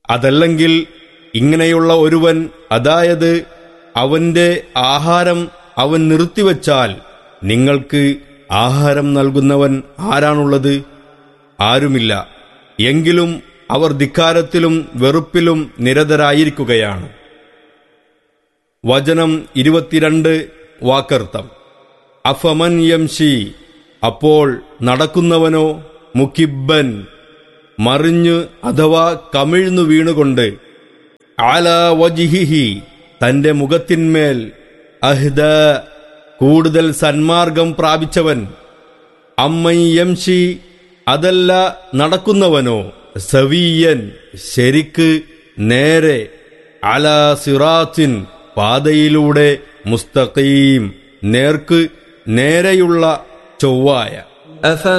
അതല്ലെങ്കിൽ ഇങ്ങനെയുള്ള ഒരുവൻ, അതായത് അവന്റെ ആഹാരം അവൻ നിർത്തിവച്ചാൽ നിങ്ങൾക്ക് ആഹാരം നൽകുന്നവൻ ആരാണുള്ളത്? ആരുമില്ല. എങ്കിലും അവർ ധിക്കാരത്തിലും വെറുപ്പിലും നിരതരായിരിക്കുകയാണ്. വചനം 22 വാക്കർത്ഥം. അഫമൻ യംശി, അപ്പോൾ നടക്കുന്നവനോ, മുകിബ്ബൻ മറിഞ്ഞ് അഥവാ കമിഴ്ന്നു വീണുകൊണ്ട്, അലാ വജ്ഹിഹി തന്റെ മുഖത്തിന്മേൽ, അഹ്ദ കൂടുതൽ സന്മാർഗം പ്രാപിച്ചവൻ, അമ്മൻ യംശി അതല്ല നടക്കുന്നവനോ, സവിയൻ ശരിക്ക് നേരെ, അലാ സിറാത്തിൻ പാതയിലൂടെ, മുസ്തഖീം നേർക്ക് നേരെയുള്ള ചൊവ്വായ.